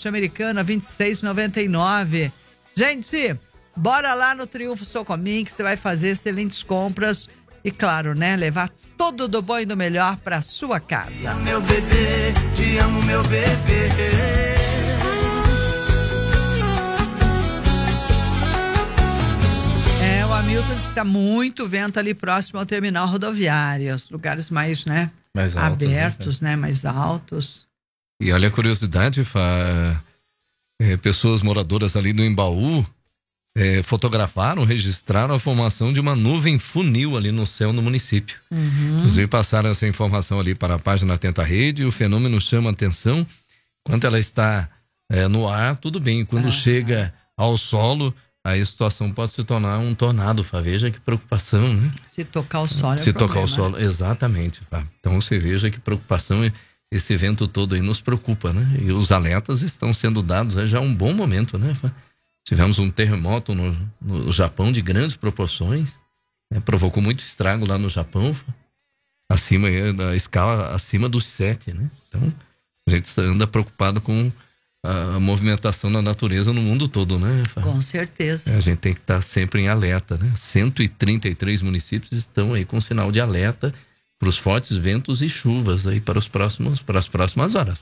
Norte Americana, 26,99. Gente, bora lá no Triunfo Socomim, que você vai fazer excelentes compras e, claro, né, levar tudo do bom e do melhor para sua casa. Meu bebê, te amo, meu bebê. O Hamilton está muito vento ali próximo ao terminal rodoviário, os lugares mais, né, mais altos, abertos, né, mais altos. E olha a curiosidade, pessoas moradoras ali do Embaú fotografaram, registraram a formação de uma nuvem funil ali no céu no município. Inclusive passaram essa informação ali para a página Atenta Rede. O fenômeno chama atenção. Quando ela está no ar, tudo bem. Quando chega ao solo, aí a situação pode se tornar um tornado, veja que preocupação, né? Se tocar o solo Se tocar o solo, exatamente, Então você veja que preocupação, esse vento todo aí nos preocupa, né? E os alertas estão sendo dados já há um bom momento, né? Tivemos um terremoto no Japão de grandes proporções, né? Provocou muito estrago lá no Japão, acima da escala, acima dos 7, né? Então a gente anda preocupado com a movimentação da natureza no mundo todo, né? Com certeza. A gente tem que estar sempre em alerta, né? 133 municípios estão aí com sinal de alerta para os fortes ventos e chuvas aí para as próximas horas,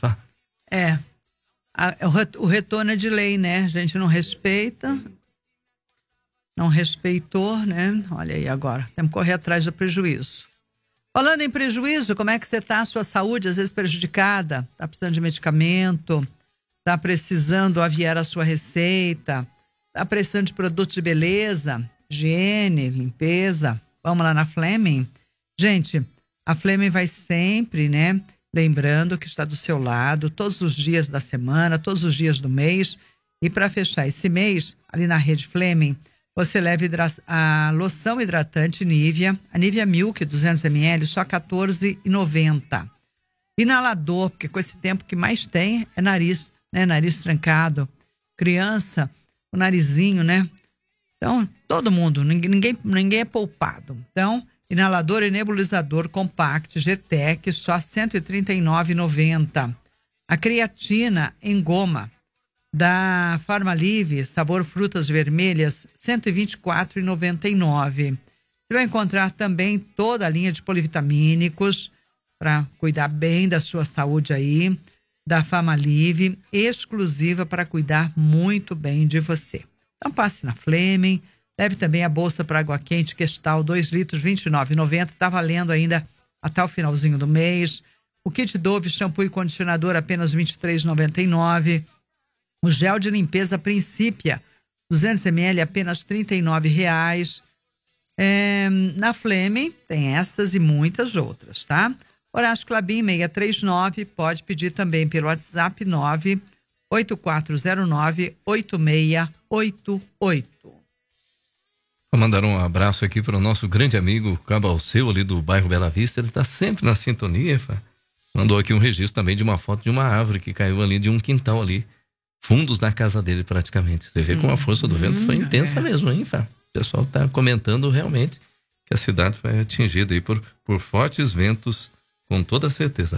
O retorno é de lei, né? A gente não respeita, não respeitou, né? Olha aí agora, temos que correr atrás do prejuízo. Falando em prejuízo, como é que você está? A sua saúde às vezes prejudicada? Está precisando de medicamento? Está precisando aviar a sua receita? Está precisando de produtos de beleza, higiene, limpeza? Vamos lá na Fleming? Gente, a Fleming vai sempre, né? Lembrando que está do seu lado todos os dias da semana, todos os dias do mês. E para fechar esse mês, ali na rede Fleming, você leva a loção hidratante Nivea, a Nivea Milk 200ml, só R$14,90. Inalador, porque com esse tempo que mais tem é nariz, né? Nariz trancado, criança, o narizinho, né? Então, todo mundo, ninguém é poupado. Então, inalador e nebulizador Compact G-Tech, só R$139,90. A creatina em goma da Farmalive, sabor frutas vermelhas, R$124,99. Você vai encontrar também toda a linha de polivitamínicos para cuidar bem da sua saúde aí, da Farmalive, exclusiva para cuidar muito bem de você. Então passe na Fleming. Leve também a bolsa para água quente Questal, 2 litros, R$29,90. Está valendo ainda até o finalzinho do mês. O kit Dove, shampoo e condicionador, apenas R$23,99. O gel de limpeza Principia, 200ml, apenas R$39,00. Na Fleming tem estas e muitas outras, tá? Horácio Clabin, 639. Pode pedir também pelo WhatsApp 98409-8688. Vou mandar um abraço aqui para o nosso grande amigo Cabalceu, ali do bairro Bela Vista. Ele está sempre na sintonia. Mandou aqui um registro também de uma foto de uma árvore que caiu ali de um quintal ali. Fundos da casa dele praticamente. Você vê como a força do vento foi intensa mesmo, hein, O pessoal está comentando realmente que a cidade foi atingida aí por fortes ventos, com toda certeza,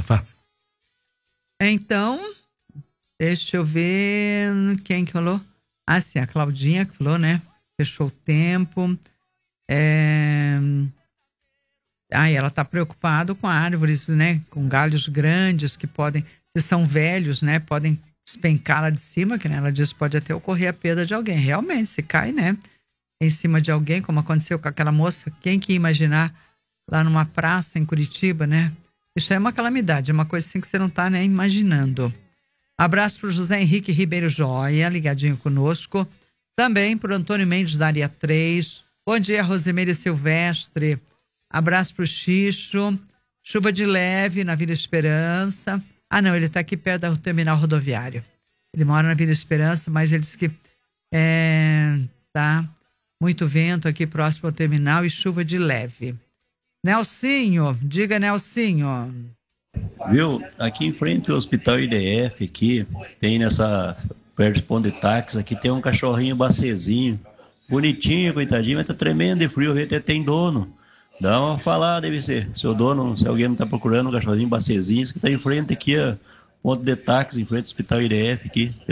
Então, deixa eu ver quem que falou. Ah, sim, a Claudinha que falou, né? Fechou o tempo. Ela está preocupada com árvores, né? Com galhos grandes que podem, se são velhos, né? Podem despencar lá de cima, que né, ela disse, pode até ocorrer a perda de alguém. Realmente, se cai, né? Em cima de alguém, como aconteceu com aquela moça, quem que ia imaginar lá numa praça em Curitiba, né? Isso é uma calamidade, é uma coisa assim que você não está, né, imaginando. Abraço para o José Henrique Ribeiro Joia, ligadinho conosco. Também para o Antônio Mendes da área 3. Bom dia, Rosemary Silvestre. Abraço para o Xixo. Chuva de leve na Vila Esperança. Ah, não, ele está aqui perto do terminal rodoviário. Ele mora na Vila Esperança, mas ele disse que tá muito vento aqui próximo ao terminal e chuva de leve. Nelsinho, diga, Nelsinho. Viu, aqui em frente ao Hospital IDF, aqui, tem perto do ponto de táxi, aqui tem um cachorrinho bacezinho, bonitinho, coitadinho, mas tá tremendo de frio, até tem dono. Dá uma falada, deve ser, seu dono, se alguém não tá procurando um cachorrinho bacezinho, que tá em frente aqui, ó, ponto de táxi, em frente ao Hospital IDF aqui.